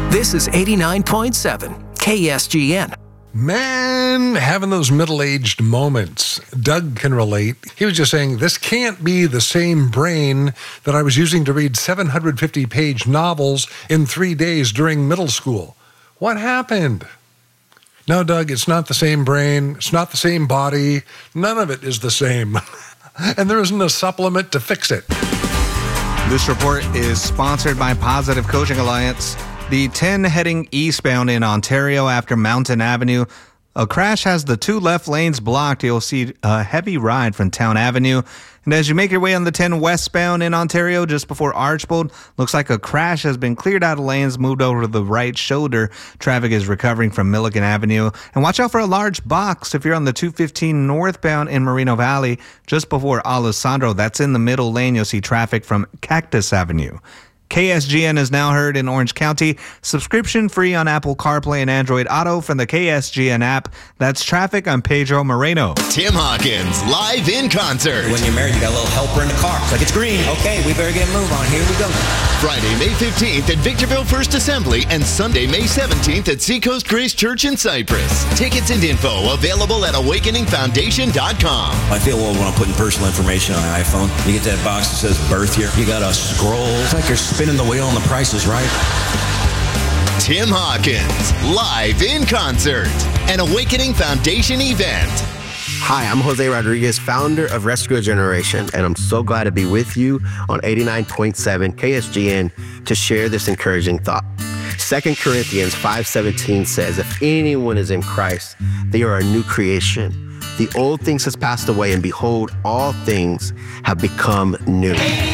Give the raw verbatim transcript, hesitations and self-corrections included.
This is eighty-nine point seven K S G N. Man, having those middle-aged moments. Doug can relate. He was just saying, this can't be the same brain that I was using to read seven hundred fifty page novels in three days during middle school. What happened? No, Doug, it's not the same brain. It's not the same body. None of it is the same. And there isn't a supplement to fix it. This report is sponsored by Positive Coaching Alliance. The ten heading eastbound in Ontario after Mountain Avenue. A crash has the two left lanes blocked. You'll see a heavy ride from Town Avenue. And as you make your way on the ten westbound in Ontario, just before Archbold, looks like a crash has been cleared out of lanes, moved over to the right shoulder. Traffic is recovering from Milligan Avenue. And watch out for a large box if you're on the two fifteen northbound in Moreno Valley, just before Alessandro. That's in the middle lane. You'll see traffic from Cactus Avenue. K S G N is now heard in Orange County. Subscription free on Apple CarPlay and Android Auto from the K S G N app. That's traffic on Pedro Moreno. Tim Hawkins, live in concert. When you're married, you got a little helper in the car. It's like, it's green. Okay, we better get a move on. Here we go. Friday, May fifteenth at Victorville First Assembly and Sunday, May seventeenth at Seacoast Grace Church in Cypress. Tickets and info available at awakening foundation dot com. I feel old when I'm putting personal information on an iPhone. You get that box that says birth year. You got to scroll. It's like you're spinning the wheel and the price is right. Tim Hawkins, live in concert. An Awakening Foundation event. Hi, I'm Jose Rodriguez, founder of Rescue Generation, and I'm so glad to be with you on eighty-nine point seven K S G N to share this encouraging thought. Second Corinthians five seventeen says, if anyone is in Christ, they are a new creation. The old things has passed away, and behold, all things have become new.